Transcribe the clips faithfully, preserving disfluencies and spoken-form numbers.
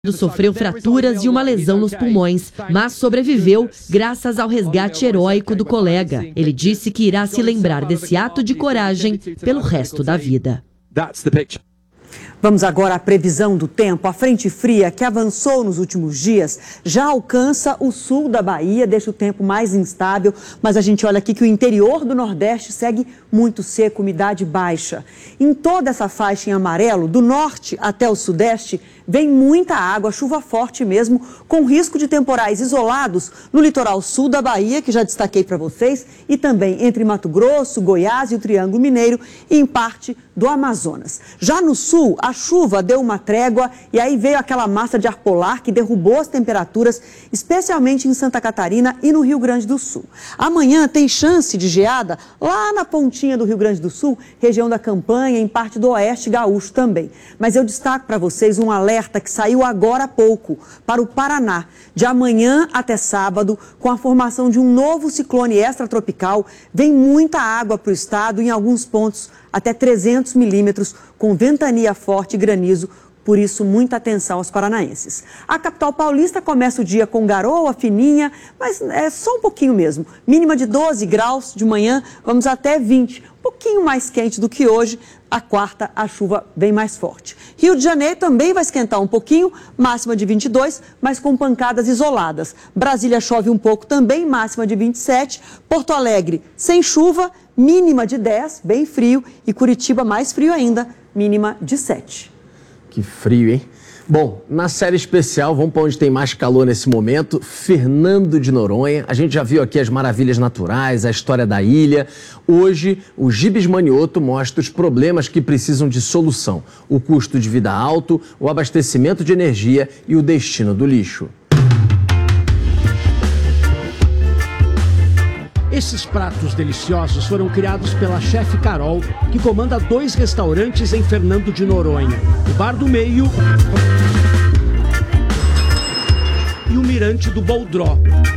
Sofreu fraturas e uma lesão nos pulmões, mas sobreviveu graças ao resgate heróico do colega. Ele disse que irá se lembrar desse ato de coragem pelo resto da vida. Vamos agora à previsão do tempo. A frente fria que avançou nos últimos dias já alcança o sul da Bahia, deixa o tempo mais instável, mas a gente olha aqui que o interior do Nordeste segue muito seco, umidade baixa. Em toda essa faixa em amarelo, do norte até o sudeste, vem muita água, chuva forte mesmo, com risco de temporais isolados no litoral sul da Bahia, que já destaquei para vocês, e também entre Mato Grosso, Goiás e o Triângulo Mineiro e em parte do Amazonas. Já no sul, a chuva deu uma trégua e aí veio aquela massa de ar polar que derrubou as temperaturas, especialmente em Santa Catarina e no Rio Grande do Sul. Amanhã tem chance de geada lá na pontinha do Rio Grande do Sul, região da Campanha, em parte do oeste gaúcho também. Mas eu destaco para vocês um alerta que saiu agora há pouco para o Paraná. De amanhã até sábado, com a formação de um novo ciclone extratropical, vem muita água para o estado, em alguns pontos até trezentos milímetros, com ventania forte e granizo. Por isso, muita atenção aos paranaenses. A capital paulista começa o dia com garoa fininha, mas é só um pouquinho mesmo. Mínima de doze graus de manhã, vamos até vinte. Um pouquinho mais quente do que hoje. A quarta, a chuva bem mais forte. Rio de Janeiro também vai esquentar um pouquinho, máxima de vinte e dois, mas com pancadas isoladas. Brasília chove um pouco também, máxima de vinte e sete. Porto Alegre sem chuva, mínima de dez, bem frio. E Curitiba mais frio ainda, mínima de sete. Que frio, hein? Bom, na série especial, vamos para onde tem mais calor nesse momento, Fernando de Noronha. A gente já viu aqui as maravilhas naturais, a história da ilha. Hoje, o Gibes Manioto mostra os problemas que precisam de solução. O custo de vida alto, o abastecimento de energia e o destino do lixo. Esses pratos deliciosos foram criados pela chefe Carol, que comanda dois restaurantes em Fernando de Noronha. O Bar do Meio e o Mirante do Boldró.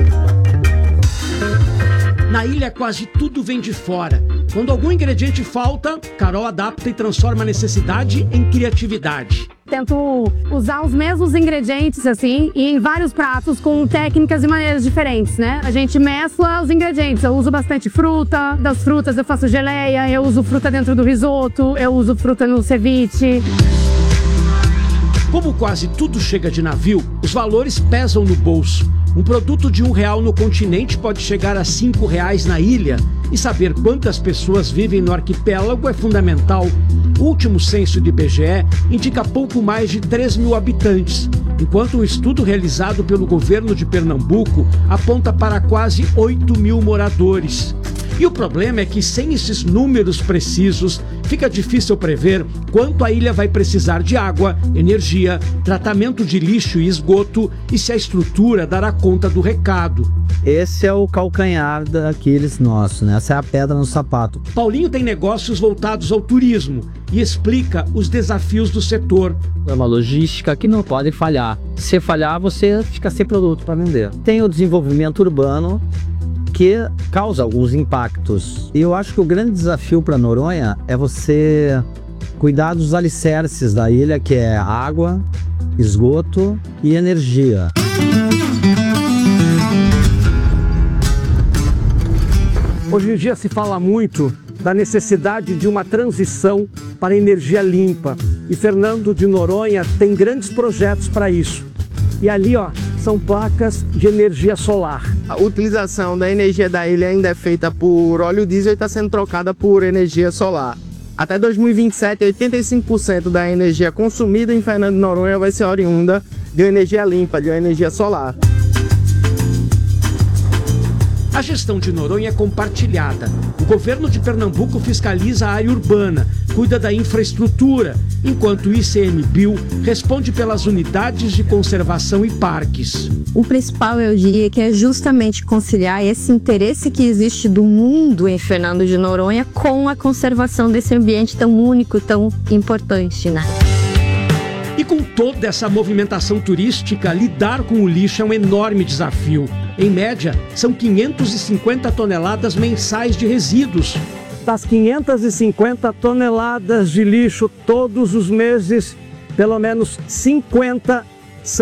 Na ilha, quase tudo vem de fora. Quando algum ingrediente falta, Carol adapta e transforma a necessidade em criatividade. Tento usar os mesmos ingredientes, assim, e em vários pratos com técnicas e maneiras diferentes, né? A gente mescla os ingredientes. Eu uso bastante fruta, das frutas eu faço geleia, eu uso fruta dentro do risoto, eu uso fruta no ceviche. Como quase tudo chega de navio, os valores pesam no bolso. Um produto de um real no continente pode chegar a cinco reais na ilha. E saber quantas pessoas vivem no arquipélago é fundamental. O último censo do I B G E indica pouco mais de três mil habitantes, enquanto um estudo realizado pelo governo de Pernambuco aponta para quase oito mil moradores. E o problema é que sem esses números precisos, fica difícil prever quanto a ilha vai precisar de água, energia, tratamento de lixo e esgoto e se a estrutura dará conta do recado. Esse é o calcanhar daqueles nosso, né? Essa é a pedra no sapato. Paulinho tem negócios voltados ao turismo e explica os desafios do setor. É uma logística que não pode falhar. Se falhar, você fica sem produto para vender. Tem o desenvolvimento urbano, que causa alguns impactos. E eu acho que o grande desafio para Noronha é você cuidar dos alicerces da ilha, que é água, esgoto e energia. Hoje em dia se fala muito da necessidade de uma transição para energia limpa. E Fernando de Noronha tem grandes projetos para isso. E ali, ó, são placas de energia solar. A utilização da energia da ilha ainda é feita por óleo diesel e está sendo trocada por energia solar. Até dois mil e vinte e sete, oitenta e cinco por cento da energia consumida em Fernando de Noronha vai ser oriunda de energia limpa, de energia solar. A gestão de Noronha é compartilhada. O governo de Pernambuco fiscaliza a área urbana, cuida da infraestrutura, enquanto o ICMBio responde pelas unidades de conservação e parques. O principal, eu diria, que é justamente conciliar esse interesse que existe do mundo em Fernando de Noronha com a conservação desse ambiente tão único, tão importante, né? E com toda essa movimentação turística, lidar com o lixo é um enorme desafio. Em média, são quinhentas e cinquenta toneladas mensais de resíduos. Das quinhentas e cinquenta toneladas de lixo todos os meses, pelo menos cinquenta